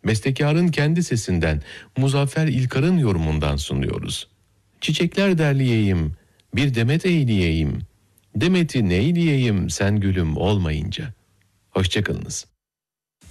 bestekarın kendi sesinden Muzaffer İlkar'ın yorumundan sunuyoruz. Çiçekler derleyeyim, bir demet eyleyeyim, demeti neyleyeyim sen gülüm olmayınca. Hoşçakalınız.